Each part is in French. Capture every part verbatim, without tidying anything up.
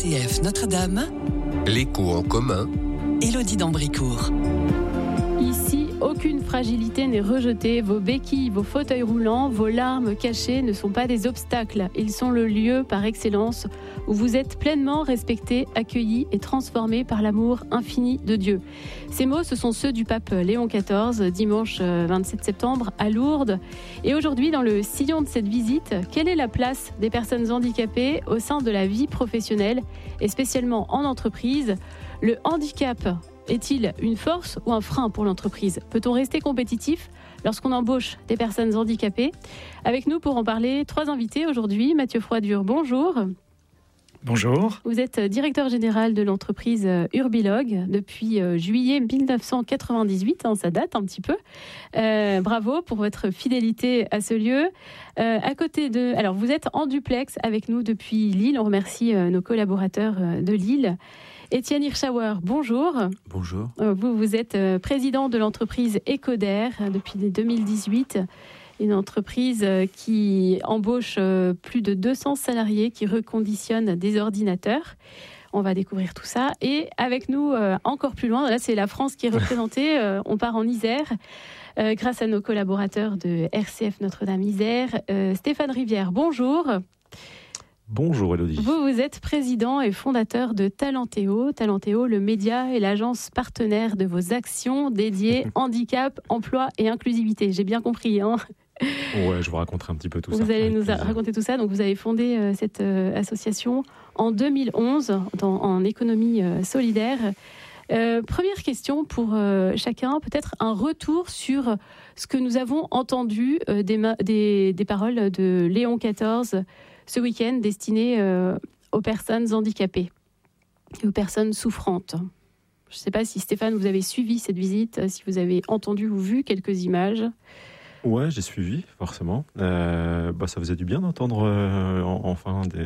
C F Notre-Dame, L'écho en commun, Élodie d'Ambricourt. Ici, aucune fragilité n'est rejetée. Vos béquilles, vos fauteuils roulants, vos larmes cachées ne sont pas des obstacles. Ils sont le lieu par excellence où vous êtes pleinement respectés, accueillis et transformés par l'amour infini de Dieu. Ces mots, ce sont ceux du pape Léon quatorze, dimanche vingt-sept septembre à Lourdes. Et aujourd'hui, dans le sillon de cette visite, quelle est la place des personnes handicapées au sein de la vie professionnelle et spécialement en entreprise ? Le handicap est-il une force ou un frein pour l'entreprise ? Peut-on rester compétitif lorsqu'on embauche des personnes handicapées ? Avec nous pour en parler, trois invités aujourd'hui. Mathieu Froidure, bonjour. Bonjour. Vous êtes directeur général de l'entreprise Urbilogue depuis juillet dix-neuf cent quatre-vingt-dix-huit, hein, ça date un petit peu. Euh, bravo pour votre fidélité à ce lieu. Euh, à côté de, alors vous êtes en duplex avec nous depuis Lille. On remercie euh, nos collaborateurs euh, de Lille. Étienne Hirschauer, bonjour. Bonjour. Vous, vous êtes président de l'entreprise Ecoder depuis deux mille dix-huit, une entreprise qui embauche plus de deux cents salariés, qui reconditionne des ordinateurs. On va découvrir tout ça. Et avec nous, encore plus loin, là c'est la France qui est représentée, on part en Isère, grâce à nos collaborateurs de R C F Notre-Dame-Isère. Stéphane Rivière, bonjour. Bonjour Élodie. Vous, vous êtes président et fondateur de Talentéo. Talentéo, le média et l'agence partenaire de vos actions dédiées handicap, emploi et inclusivité. J'ai bien compris, hein ? Ouais, je vous raconterai un petit peu tout vous ça. Vous allez nous plaisir. raconter tout ça. Donc, vous avez fondé euh, cette euh, association en deux mille onze dans, en économie euh, solidaire. Euh, première question pour euh, chacun, peut-être un retour sur ce que nous avons entendu euh, des, ma- des, des paroles de Léon quatorze ce week-end destiné euh, aux personnes handicapées et aux personnes souffrantes. Je ne sais pas si Stéphane, vous avez suivi cette visite, si vous avez entendu ou vu quelques images. Ouais, j'ai suivi, forcément. Euh, bah, ça faisait du bien d'entendre euh, enfin des,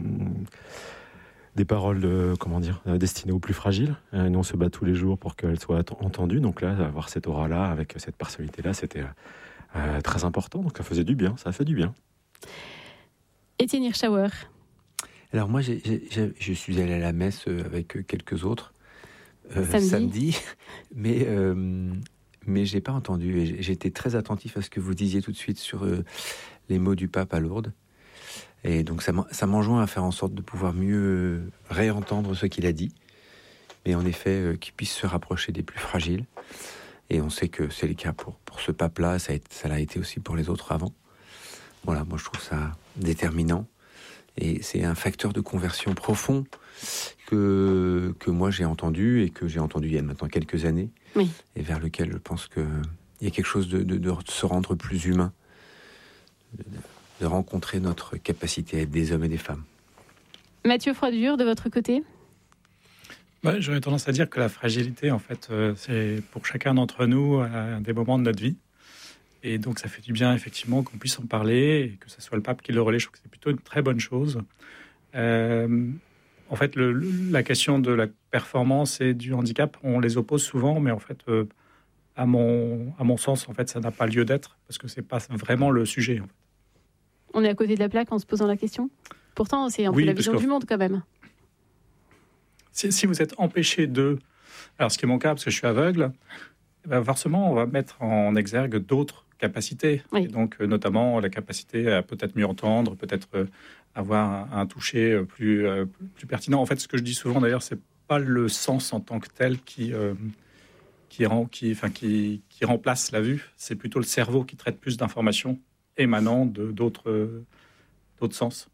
des paroles de, comment dire, destinées aux plus fragiles. Euh, nous, on se bat tous les jours pour qu'elles soient entendues. Donc là, avoir cette aura-là, avec cette personnalité-là, c'était euh, très important. Donc ça faisait du bien, ça a fait du bien. Étienne Hirschauer. Alors moi, j'ai, j'ai, je suis allé à la messe avec quelques autres euh, samedi. samedi, mais euh, mais j'ai pas entendu. Et j'étais très attentif à ce que vous disiez tout de suite sur euh, les mots du pape à Lourdes. Et donc ça, ça m'enjoint à faire en sorte de pouvoir mieux réentendre ce qu'il a dit, mais en effet euh, qu'il puisse se rapprocher des plus fragiles. Et on sait que c'est le cas pour pour ce pape-là. Ça, a, ça l'a été aussi pour les autres avant. Voilà, moi je trouve ça déterminant et c'est un facteur de conversion profond que, que moi j'ai entendu et que j'ai entendu il y a maintenant quelques années, oui. Et vers lequel je pense qu'il y a quelque chose de, de, de se rendre plus humain, de, de rencontrer notre capacité à être des hommes et des femmes. Mathieu Froidure, de votre côté ? Ouais, j'aurais tendance à dire que la fragilité, en fait, euh, c'est pour chacun d'entre nous à des moments de notre vie. Et donc, ça fait du bien, effectivement, qu'on puisse en parler et que ce soit le pape qui le relaie. Je trouve que c'est plutôt une très bonne chose. Euh, en fait, le, la question de la performance et du handicap, on les oppose souvent, mais en fait, euh, à, mon, à mon sens, en fait, ça n'a pas lieu d'être parce que ce n'est pas vraiment le sujet. En fait. On est à côté de la plaque en se posant la question ? Pourtant, c'est un oui, peu la vision du monde, quand même. Si, si vous êtes empêché de... Alors, ce qui est mon cas, parce que je suis aveugle, eh ben, forcément, on va mettre en exergue d'autres capacités, oui. Et donc euh, notamment la capacité à peut-être mieux entendre, peut-être euh, avoir un, un toucher euh, plus, euh, plus pertinent. En fait, ce que je dis souvent d'ailleurs, c'est pas le sens en tant que tel qui, euh, qui, rend, qui, enfin, qui, qui remplace la vue, c'est plutôt le cerveau qui traite plus d'informations émanant de, d'autres, euh, d'autres sens.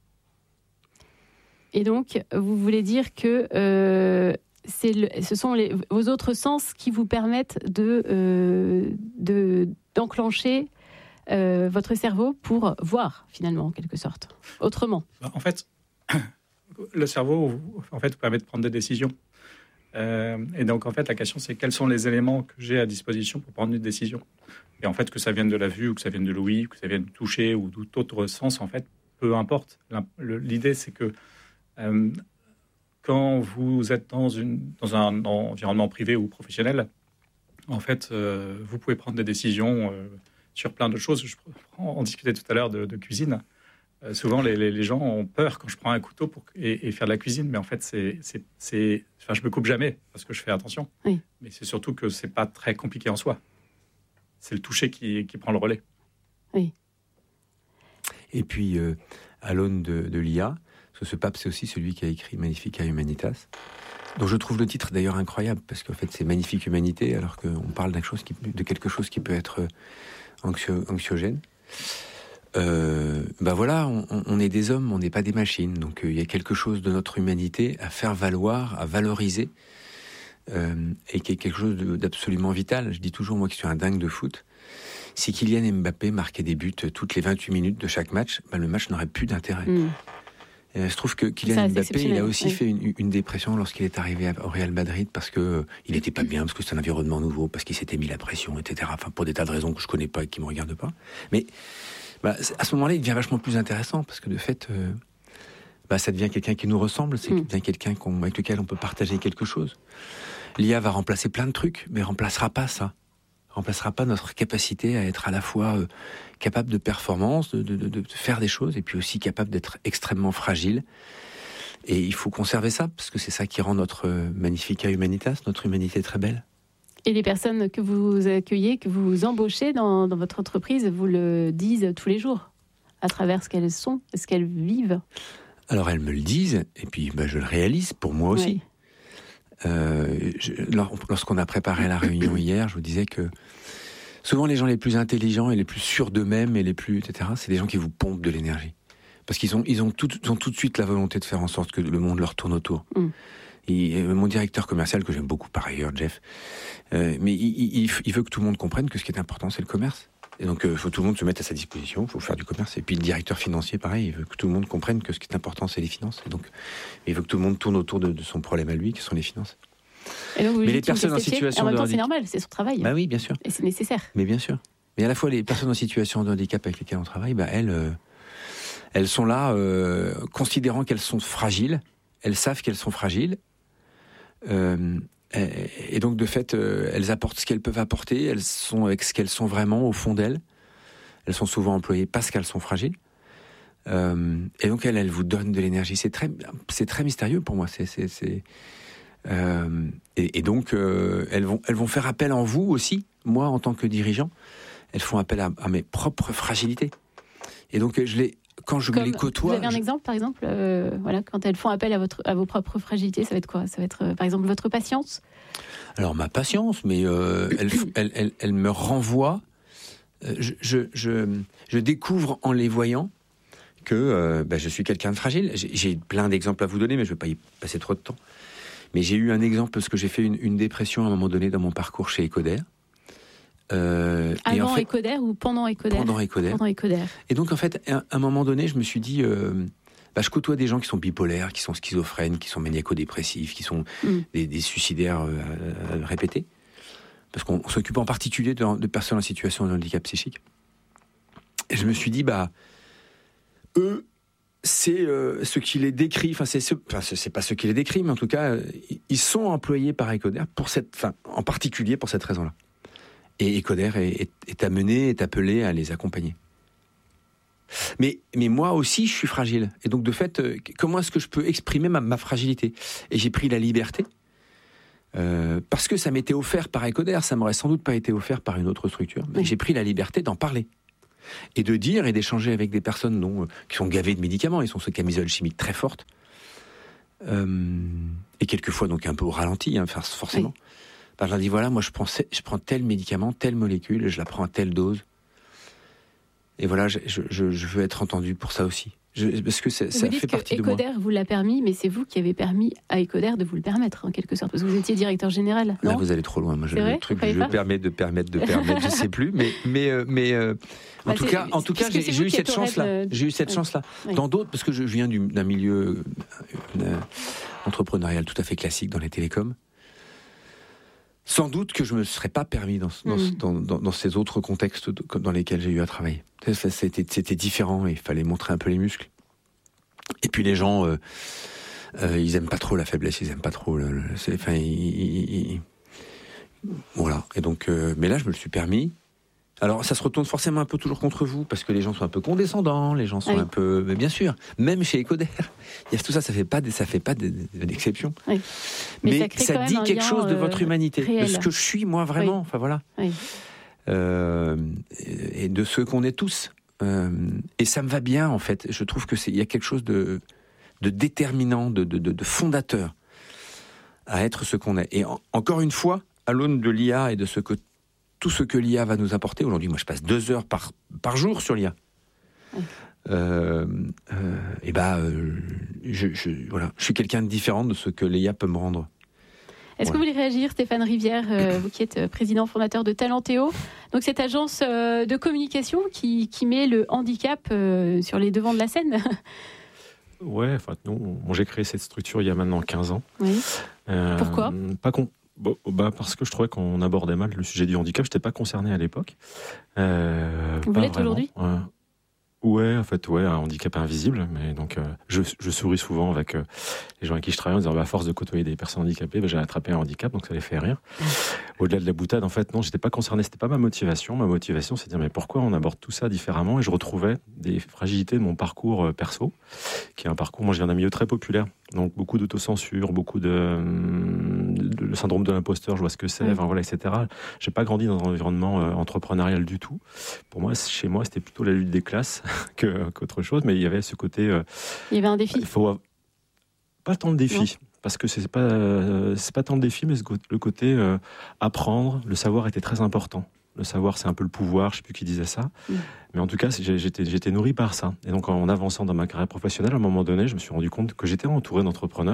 Et donc, vous voulez dire que euh, c'est le, ce sont les, vos autres sens qui vous permettent de, euh, de, d'enclencher euh, votre cerveau pour voir, finalement, en quelque sorte, autrement. En fait, le cerveau en fait, vous permet de prendre des décisions. Euh, et donc, en fait, la question, c'est quels sont les éléments que j'ai à disposition pour prendre une décision. Et en fait, que ça vienne de la vue, ou que ça vienne de l'ouïe, ou que ça vienne du toucher, ou tout autre sens, en fait, peu importe. L'idée, c'est que euh, quand vous êtes dans, une, dans un environnement privé ou professionnel, en fait, euh, vous pouvez prendre des décisions euh, sur plein de choses. Je, on discutait tout à l'heure de, de cuisine. Euh, souvent, les, les, les gens ont peur quand je prends un couteau pour, et, et faire de la cuisine, mais en fait, c'est, c'est, c'est, enfin, je me coupe jamais parce que je fais attention. Oui. Mais c'est surtout que c'est pas très compliqué en soi. C'est le toucher qui, qui prend le relais. Oui. Et puis, euh, à l'aune de, de l'I A, parce que ce pape, c'est aussi celui qui a écrit Magnificat Humanitas, dont je trouve le titre d'ailleurs incroyable, parce qu'en fait, c'est Magnifique Humanité, alors qu'on parle d'un chose qui, de quelque chose qui peut être anxio, anxiogène. Euh, ben voilà, on, on est des hommes, on n'est pas des machines. Donc il euh, y a quelque chose de notre humanité à faire valoir, à valoriser, euh, et qui est quelque chose de, d'absolument vital. Je dis toujours, moi qui suis un dingue de foot, si Kylian Mbappé marquait des buts toutes les vingt-huit minutes de chaque match, ben le match n'aurait plus d'intérêt. Mmh. Et je trouve que Kylian Ça, Mbappé, il a aussi oui. fait une, une dépression lorsqu'il est arrivé au Real Madrid parce que euh, il n'était pas bien, parce que c'est un environnement nouveau, parce qu'il s'était mis la pression, et cetera. Enfin, pour des tas de raisons que je connais pas et qui me regardent pas. Mais bah, à ce moment-là, il devient vachement plus intéressant parce que de fait, euh, bah, ça devient quelqu'un qui nous ressemble, c'est mm. devient quelqu'un qu'on, avec lequel on peut partager quelque chose. L'I A va remplacer plein de trucs, mais remplacera pas ça. Remplacera pas notre capacité à être à la fois euh, capable de performance, de, de, de, de faire des choses, et puis aussi capable d'être extrêmement fragile. Et il faut conserver ça, parce que c'est ça qui rend notre Magnificat Humanitas, notre humanité très belle. Et les personnes que vous accueillez, que vous embauchez dans, dans votre entreprise, vous le disent tous les jours, à travers ce qu'elles sont, ce qu'elles vivent. Alors elles me le disent, et puis bah, je le réalise pour moi aussi. Oui. Euh, je, lorsqu'on a préparé la réunion hier, je vous disais que souvent les gens les plus intelligents et les plus sûrs d'eux-mêmes et les plus, et cetera, c'est des gens qui vous pompent de l'énergie. Parce qu'ils ont, ils ont, tout, ils ont tout de suite la volonté de faire en sorte que le monde leur tourne autour. Mm. Et mon directeur commercial, que j'aime beaucoup par ailleurs, Jeff, euh, mais il, il, il veut que tout le monde comprenne que ce qui est important, c'est le commerce. Et donc, il euh, faut que tout le monde se mette à sa disposition, il faut faire du commerce. Et puis le directeur financier, pareil, il veut que tout le monde comprenne que ce qui est important, c'est les finances. Et donc, il veut que tout le monde tourne autour de, de son problème à lui, qui sont les finances. Et donc, mais les personnes en situation en même de temps, handicap... c'est normal, c'est son travail. Bah oui, bien sûr. Et c'est nécessaire. Mais bien sûr. Mais à la fois, les personnes en situation de handicap avec lesquelles on travaille, bah, elles, euh, elles sont là, euh, considérant qu'elles sont fragiles. Elles savent qu'elles sont fragiles. Euh, et donc de fait euh, elles apportent ce qu'elles peuvent apporter, elles sont avec ce qu'elles sont vraiment au fond d'elles. Elles sont souvent employées parce qu'elles sont fragiles, euh, et donc elles, elles vous donnent de l'énergie. C'est très, c'est très mystérieux pour moi. C'est, c'est, c'est euh, et, et donc euh, elles vont, elles vont faire appel en vous aussi. Moi, en tant que dirigeant, elles font appel à, à mes propres fragilités. Et donc je les Quand je Comme, me les côtoie... Vous avez un je... exemple, par exemple, euh, voilà, quand elles font appel à, votre, à vos propres fragilités, ça va être quoi? Ça va être, euh, par exemple, votre patience? Alors, ma patience, mais euh, elle, elle, elle, elle me renvoie... Euh, je, je, je, je découvre en les voyant que euh, bah, je suis quelqu'un de fragile. J'ai, j'ai plein d'exemples à vous donner, mais je ne vais pas y passer trop de temps. Mais j'ai eu un exemple parce que j'ai fait une, une dépression à un moment donné dans mon parcours chez Ecoder. Euh, Avant et en fait, Ecoder ou pendant Ecoder? Pendant Ecoder. Pendant Ecoder. Et donc, en fait, à un moment donné, je me suis dit, euh, bah, je côtoie des gens qui sont bipolaires, qui sont schizophrènes, qui sont maniaco-dépressifs, qui sont mm. des, des suicidaires euh, euh, répétés. Parce qu'on s'occupe en particulier de, de personnes en situation de handicap psychique. Et je me suis dit, bah, eux, c'est euh, ce qui les décrit, enfin, c'est, ce, enfin, c'est pas ce qui les décrit, mais en tout cas, euh, ils sont employés par Ecoder pour cette, enfin, en particulier pour cette raison-là. Et Ecoder est, est, est amené, est appelé à les accompagner. Mais, mais moi aussi, je suis fragile. Et donc, de fait, euh, comment est-ce que je peux exprimer ma, ma fragilité? Et j'ai pris la liberté, euh, parce que ça m'était offert par Ecoder, ça m'aurait sans doute pas été offert par une autre structure, mais oui. J'ai pris la liberté d'en parler. Et de dire et d'échanger avec des personnes non, euh, qui sont gavées de médicaments, ils sont sous camisole chimique très forte, euh, et quelquefois donc un peu au ralenti, hein, forcément. Oui. Ben, je leur dis, voilà, moi je prends, je prends tel médicament, telle molécule, et je la prends à telle dose. Et voilà, je, je, je veux être entendu pour ça aussi. Je, parce que ça, ça fait partie de moi. Ecoder vous l'a permis, mais c'est vous qui avez permis à Ecoder de vous le permettre, en quelque sorte. Parce que vous étiez directeur général, non? Là, vous allez trop loin. Moi, je, le vrai, truc, je me permets de permettre, de permettre, je sais plus. Mais, mais, mais euh, en bah, tout cas, en tout cas, j'ai, j'ai eu cette chance-là. Euh... J'ai eu cette ouais. chance-là. Oui. Dans d'autres, parce que je viens du, d'un milieu euh, entrepreneurial tout à fait classique dans les télécoms. Sans doute que je ne me serais pas permis dans, dans, mmh. dans, dans, dans ces autres contextes dans lesquels j'ai eu à travailler. Ça, c'était, c'était différent et il fallait montrer un peu les muscles. Et puis les gens, euh, euh, ils aiment pas trop la faiblesse, ils aiment pas trop le... le c'est, enfin, ils, ils, ils, voilà. Et donc, euh, mais là, je me le suis permis Alors, ça se retourne forcément un peu toujours contre vous, parce que les gens sont un peu condescendants, les gens sont oui. un peu... Mais bien sûr, même chez Ecoder, il y a tout ça, ça fait pas, ça fait pas d'exception. Oui. Mais, Mais ça, ça dit quelque chose de votre humanité, réel. De ce que je suis, moi, vraiment. Oui. Enfin, voilà. Oui. Euh, et de ce qu'on est tous. Euh, et ça me va bien, en fait. Je trouve qu'il y a quelque chose de, de déterminant, de, de, de, de fondateur à être ce qu'on est. Et en, encore une fois, à l'aune de l'I A et de ce que tout ce que l'I A va nous apporter. Aujourd'hui, moi, je passe deux heures par, par jour sur l'I A. Oui. Euh, euh, et bah, euh, je, je, voilà, je suis quelqu'un de différent de ce que l'I A peut me rendre. Est-ce voilà. que vous voulez réagir, Stéphane Rivière, euh, vous qui êtes président fondateur de Talentéo, donc cette agence euh, de communication qui, qui met le handicap euh, sur les devants de la scène? Ouais, enfin, non, bon, j'ai créé cette structure il y a maintenant quinze ans. Oui. Euh, Pourquoi? Pas con. Bon, bah parce que je trouvais qu'on abordait mal le sujet du handicap. Je n'étais pas concerné à l'époque. Euh, Vous l'êtes aujourd'hui ? euh, Ouais, en fait, ouais, un handicap invisible. Mais donc, euh, je, je souris souvent avec euh, les gens avec qui je travaille en disant, bah, à force de côtoyer des personnes handicapées, bah, j'ai attrapé un handicap, donc ça les fait rire. Mmh. Au-delà de la boutade, en fait, non, j'étais pas concerné. C'était pas ma motivation. Ma motivation, c'est de dire, mais pourquoi on aborde tout ça différemment? Et je retrouvais des fragilités de mon parcours euh, perso, qui est un parcours. Moi, je viens d'un milieu très populaire, donc beaucoup d'autocensure, beaucoup de, de, le syndrome de l'imposteur. Je vois ce que c'est, mmh. enfin voilà, et cetera. J'ai pas grandi dans un environnement euh, entrepreneurial du tout. Pour moi, chez moi, c'était plutôt la lutte des classes. Que, qu'autre chose, mais il y avait ce côté... Euh, il y avait un défi. Il faut... Pas tant de défi, non. Parce que c'est pas, euh, c'est pas tant de défi, mais le côté euh, apprendre, le savoir était très important. Le savoir, c'est un peu le pouvoir, je sais plus qui disait ça. Mm. Mais en tout cas, j'étais, j'étais nourri par ça. Et donc, en avançant dans ma carrière professionnelle, à un moment donné, je me suis rendu compte que j'étais entouré d'entrepreneurs.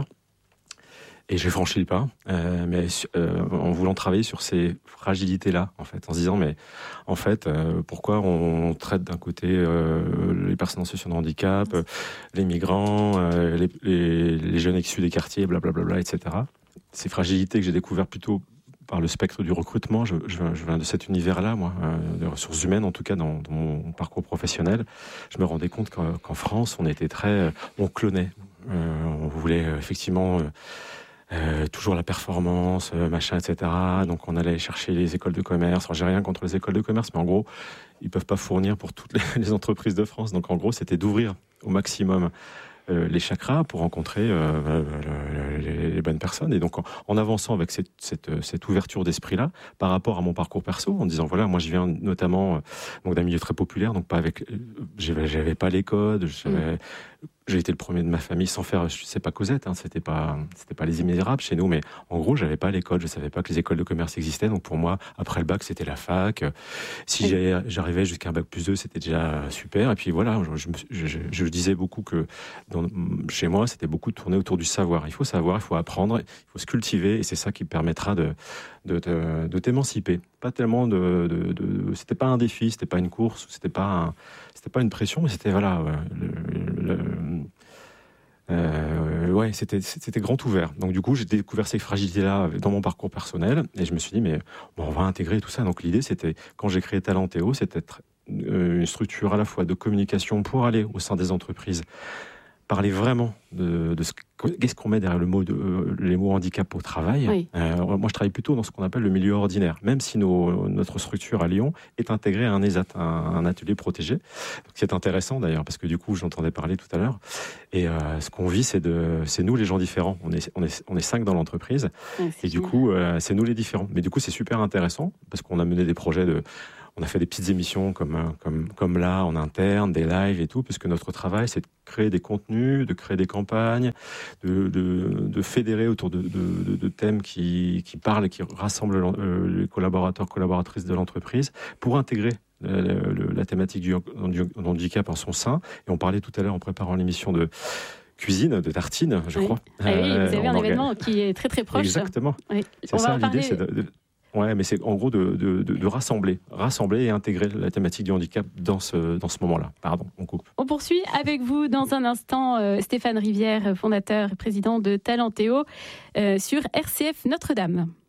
Et j'ai franchi le pas, euh, mais euh, en voulant travailler sur ces fragilités-là, en fait, en se disant, mais en fait, euh, pourquoi on, on traite d'un côté euh, les personnes en situation de handicap, euh, les migrants, euh, les, les, les jeunes issus des quartiers, blablabla, et cetera. Ces fragilités que j'ai découvertes plutôt par le spectre du recrutement. Je, je, je viens de cet univers-là, moi, euh, des ressources humaines, en tout cas, dans, dans mon parcours professionnel. Je me rendais compte qu'en, qu'en France, on était très... On clonait. Euh, on voulait euh, effectivement... Euh, Euh, toujours la performance, euh, machin, et cetera. Donc on allait chercher les écoles de commerce. Alors, j'ai rien contre les écoles de commerce, mais en gros, ils peuvent pas fournir pour toutes les, les entreprises de France. Donc en gros, c'était d'ouvrir au maximum euh, les chakras pour rencontrer euh, le, les, les bonnes personnes. Et donc en, en avançant avec cette, cette, cette ouverture d'esprit-là, par rapport à mon parcours perso, en disant voilà, moi je viens notamment euh, donc d'un milieu très populaire, donc pas avec, euh, j'avais, j'avais pas les codes, j'avais mmh. J'ai été le premier de ma famille sans faire, je sais pas Cosette, hein, c'était pas, c'était pas les Immisérables chez nous, mais en gros, j'avais pas l'école, je savais pas que les écoles de commerce existaient, donc pour moi, après le bac, c'était la fac. Si oui. j'arrivais jusqu'à un bac plus deux, c'était déjà super. Et puis voilà, je, je, je, je disais beaucoup que dans, chez moi, c'était beaucoup tourné autour du savoir. Il faut savoir, il faut apprendre, il faut se cultiver, et c'est ça qui permettra de, de, de, de t'émanciper. Pas tellement de, de, de, c'était pas un défi, c'était pas une course, c'était pas un, c'était pas une pression, mais c'était voilà, le, le, Euh, ouais, c'était, c'était grand ouvert. Donc du coup, j'ai découvert ces fragilités-là dans mon parcours personnel, et je me suis dit, mais bon, on va intégrer tout ça. Donc l'idée, c'était, quand j'ai créé Talentéo, c'était une structure à la fois de communication pour aller au sein des entreprises, parler vraiment de, de ce qu'est-ce qu'on met derrière le mot de, euh, les mots handicap au travail. Oui. Euh, moi, je travaille plutôt dans ce qu'on appelle le milieu ordinaire, même si nos, notre structure à Lyon est intégrée à un ESAT, un, un atelier protégé. Donc, c'est intéressant d'ailleurs, parce que du coup, j'entendais parler tout à l'heure. Et euh, ce qu'on vit, c'est, de, c'est nous les gens différents. On est, on est, on est cinq dans l'entreprise. Oui, et du coup, euh, c'est nous les différents. Mais du coup, c'est super intéressant, parce qu'on a mené des projets de... On a fait des petites émissions comme, comme, comme là, en interne, des lives et tout, puisque notre travail, c'est de créer des contenus, de créer des campagnes, de, de, de fédérer autour de, de, de thèmes qui, qui parlent et qui rassemblent les collaborateurs, collaboratrices de l'entreprise pour intégrer la, la, la thématique du, du, du handicap en son sein. Et on parlait tout à l'heure en préparant l'émission de cuisine, de tartines, je oui. crois. Ah oui, vous avez euh, un événement qui est très très proche. Exactement. Oui. C'est on ça, va en l'idée, parler. c'est de... de Ouais, mais c'est en gros de, de, de, de rassembler, rassembler et intégrer la thématique du handicap dans ce, dans ce moment-là. Pardon, on coupe. On poursuit avec vous dans un instant, euh, Stéphane Rivière, fondateur et président de Talentéo, euh, sur R C F Notre-Dame.